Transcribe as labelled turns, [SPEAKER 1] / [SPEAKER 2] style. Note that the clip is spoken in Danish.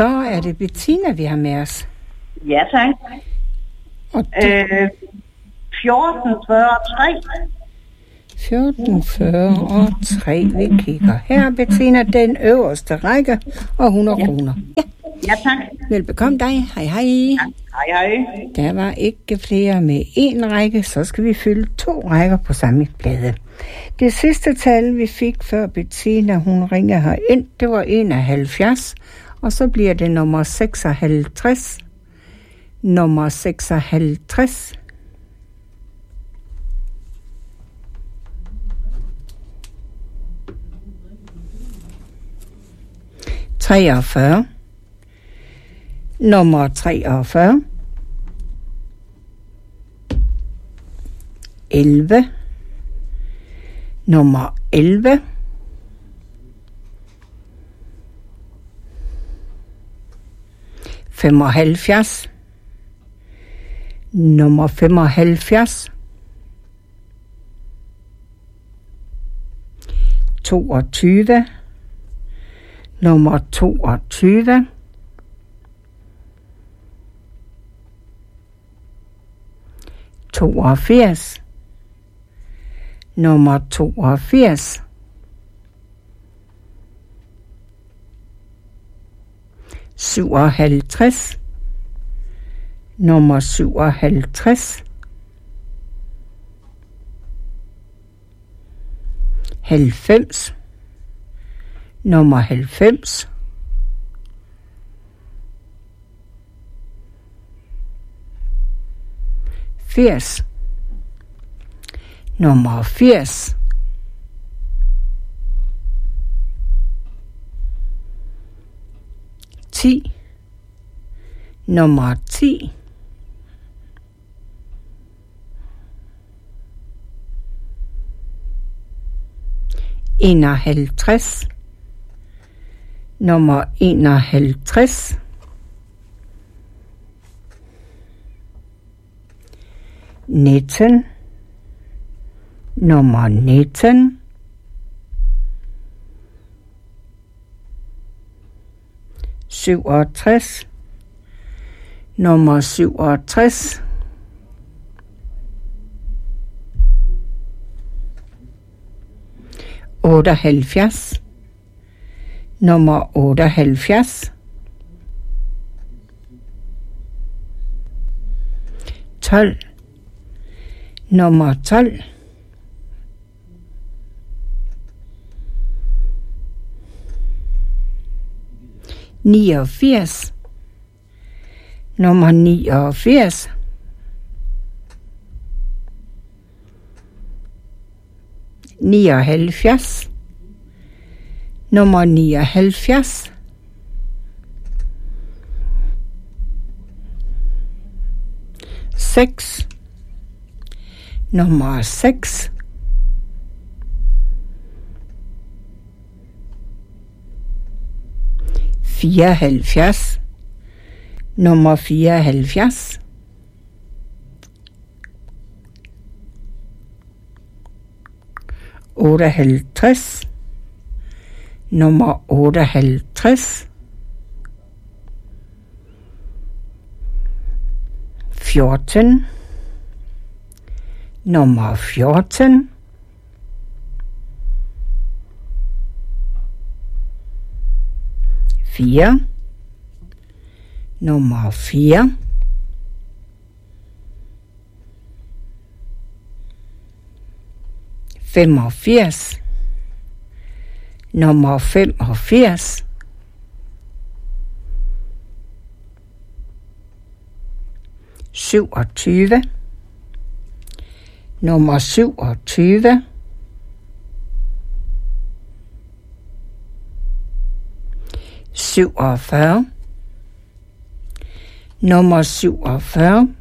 [SPEAKER 1] Så er det Bettina, vi har med os.
[SPEAKER 2] Ja, tak.
[SPEAKER 1] Og
[SPEAKER 2] 1443.
[SPEAKER 1] 1443. Vi kigger her, Bettina, den øverste række, og 100 kroner. Ja.
[SPEAKER 2] Ja, tak.
[SPEAKER 1] Velbekomme dig. Hej, hej.
[SPEAKER 2] Ja. Hej, hej.
[SPEAKER 1] Der var ikke flere med én række, så skal vi fylde 2 rækker på samme plade. Det sidste tal, vi fik før Bettina, hun ringer herind, det var 71, og så bliver det nummer 56. Nummer 56. Nummer 43. 11. Nummer 11. 75. Nummer 75. 22. Nummer 22. 82. Nummer 82. 57. Nummer 57. 90. Nummer 90. 80. Nummer 80. 10. Nummer 10. 51. Nummer 51. 19. Nummer 19. 67. Nummer 67. 78. Nummer 78. 12. Nummer 12. 89. Nummer 89. 79. Nummer 79. 6. Nummer 6. 74. Nummer 74. 58. Nummer 58. 14. Nummer 14. 4. Nummer 4. 85. Nummer 85. 27. Nummer 27. 47. Nummer 47.